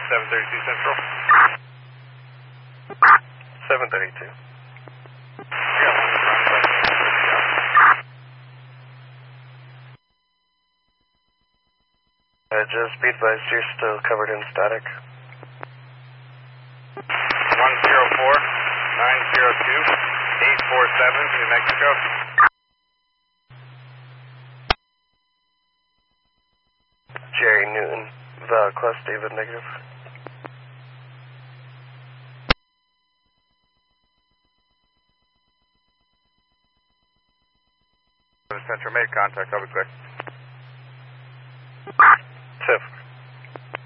732 Central. 732. Just be advised you're still covered in static. 104 902 847 New Mexico. Jerry Newton, Class David negative. Central, make contact, I'll be quick.